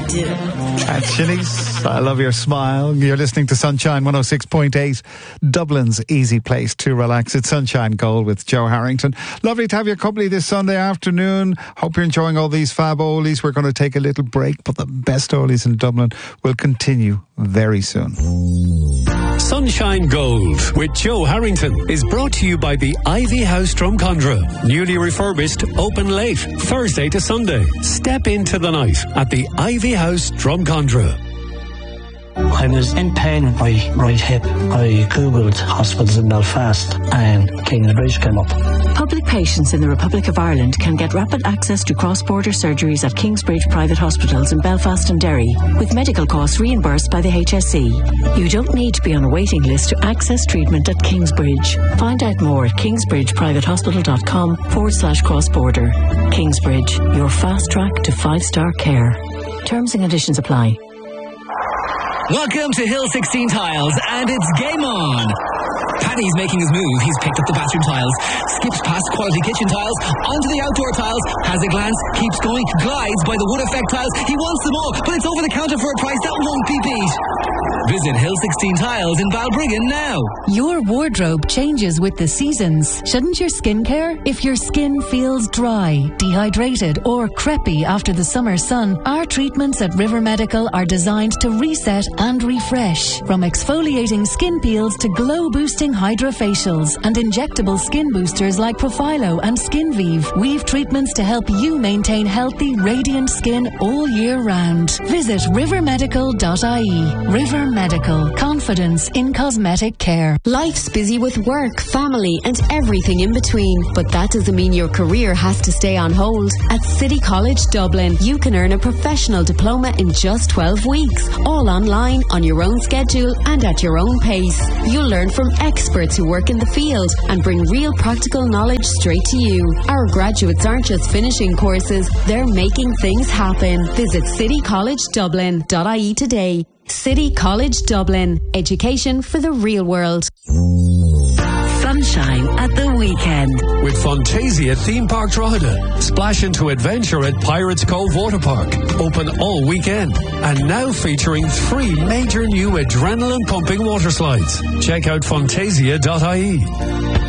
do. At Chili's, I love your smile. You're listening to Sunshine 106.8, Dublin's easy place to relax. It's Sunshine Gold with Joe Harrington. Lovely to have your company this Sunday afternoon. Hope you're enjoying all these fab oldies. We're going to take a little break, but the best oldies in Dublin will continue very soon. Sunshine Gold with Joe Harrington is brought to you by the Ivy House Drumcondra. Newly refurbished, open late, Thursday to Sunday. Step into the night at the Ivy House Drumcondra. I was in pain with my right hip. I googled hospitals in Belfast and Kingsbridge came up. Public patients in the Republic of Ireland can get rapid access to cross-border surgeries at Kingsbridge private hospitals in Belfast and Derry, with medical costs reimbursed by the HSE. You don't need to be on a waiting list to access treatment at Kingsbridge. Find out more at kingsbridgeprivatehospital.com/cross-border. Kingsbridge, your fast track to 5-star care. Terms and conditions apply. Welcome to Hill 16 Tiles, and it's game on. Paddy's making his move. He's picked up the bathroom tiles, skips past quality kitchen tiles, onto the outdoor tiles, has a glance, keeps going, glides by the wood effect tiles. He wants them all, but it's over the counter for a price that won't be beat. Visit Hill 16 Tiles in Balbriggan now. Your wardrobe changes with the seasons. Shouldn't your skin care? If your skin feels dry, dehydrated, or crepey after the summer sun, our treatments at River Medical are designed to reset and refresh. From exfoliating skin peels to glow-boosting hydrofacials and injectable skin boosters like Profilo and SkinVive, we've treatments to help you maintain healthy, radiant skin all year round. Visit rivermedical.ie. River Medical. Confidence in cosmetic care. Life's busy with work, family, and everything in between. But that doesn't mean your career has to stay on hold. At City College Dublin, you can earn a professional diploma in just 12 weeks, all online, on your own schedule, and at your own pace. You'll learn from experts who work in the field and bring real practical knowledge straight to you. Our graduates aren't just finishing courses, they're making things happen. Visit citycollegedublin.ie today. City College Dublin. Education for the real world. Sunshine at the weekend. With Fantasia Theme Park Drogheda. Splash into adventure at Pirates Cove Water Park. Open all weekend. And now featuring 3 major new adrenaline pumping water slides. Check out fantasia.ie.